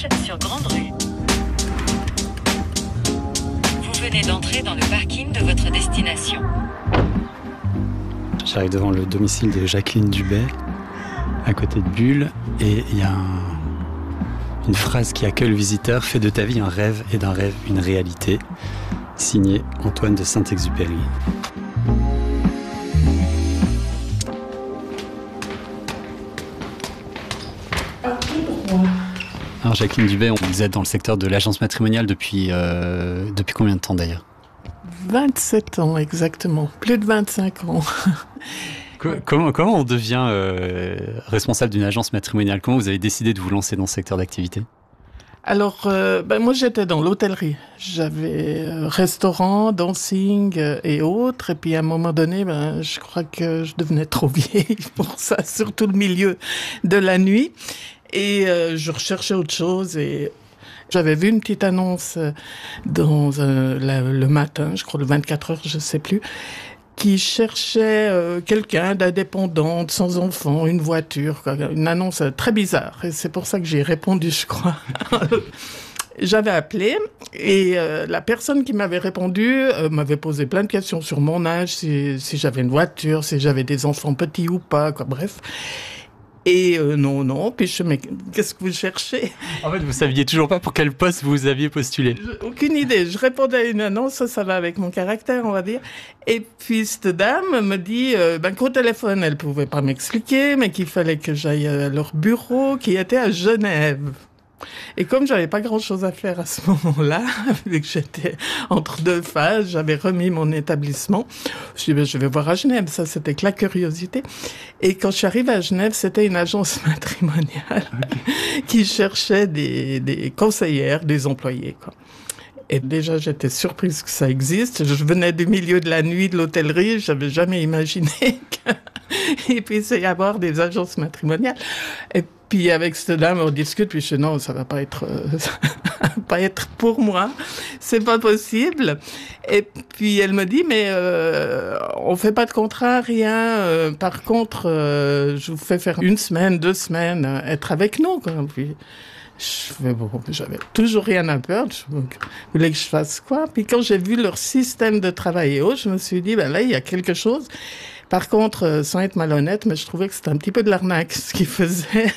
gauche sur Grande Rue. Vous venez d'entrer dans le parking de votre destination. J'arrive devant le domicile de Jacqueline Dubay, à côté de Bulle, et il y a une phrase qui accueille le visiteur: fais de ta vie un rêve et d'un rêve une réalité. Signé Antoine de Saint-Exupéry. Alors Jacqueline Dubay, vous êtes dans le secteur de l'agence matrimoniale depuis combien de temps d'ailleurs ? 27 ans exactement, plus de 25 ans. Comment on devient responsable d'une agence matrimoniale ? Comment vous avez décidé de vous lancer dans ce secteur d'activité ? Alors, moi j'étais dans l'hôtellerie. J'avais restaurant, dancing et autres. Et puis à un moment donné, je crois que je devenais trop vieille pour ça, surtout le milieu de la nuit. Et je recherchais autre chose et j'avais vu une petite annonce dans le matin, je crois le 24 heures, je sais plus, qui cherchait quelqu'un d'indépendante, sans enfant, une voiture, quoi. Une annonce très bizarre. Et c'est pour ça que j'ai répondu, je crois. J'avais appelé et la personne qui m'avait répondu m'avait posé plein de questions sur mon âge, si j'avais une voiture, si j'avais des enfants petits ou pas, quoi, bref. Et non, puis mais qu'est-ce que vous cherchez ? En fait, vous saviez toujours pas pour quel poste vous aviez postulé. Aucune idée. Je répondais à une annonce, ça va avec mon caractère, on va dire. Et puis cette dame me dit qu'au téléphone, elle pouvait pas m'expliquer, mais qu'il fallait que j'aille à leur bureau, qui était à Genève. Et comme j'avais pas grand-chose à faire à ce moment-là, vu que j'étais entre deux phases, j'avais remis mon établissement. Je me suis dit, je vais voir à Genève. Ça, c'était que la curiosité. Et quand je suis arrivée à Genève, c'était une agence matrimoniale qui cherchait des conseillères, des employés, quoi. Et déjà, j'étais surprise que ça existe. Je venais du milieu de la nuit, de l'hôtellerie. J'avais jamais imaginé qu'il puisse y avoir des agences matrimoniales. Et puis, avec cette dame, on discute. Puis, je dis, non, ça va pas être pour moi. C'est pas possible. Et puis, elle me dit, mais on fait pas de contrat, rien. Par contre, je vous fais faire 1 semaine, 2 semaines, être avec nous, quoi. Puis, j'avais toujours rien à perdre. Je voulais que je fasse quoi. Puis quand j'ai vu leur système de travail et autres, je me suis dit, là, il y a quelque chose. Par contre, sans être malhonnête, mais je trouvais que c'était un petit peu de l'arnaque, ce qu'ils faisaient.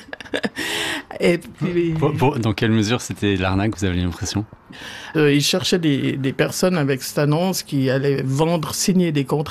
Et puis... Dans quelle mesure c'était de l'arnaque, vous avez l'impression ? Ils cherchaient des personnes avec cette annonce qui allaient signer des contrats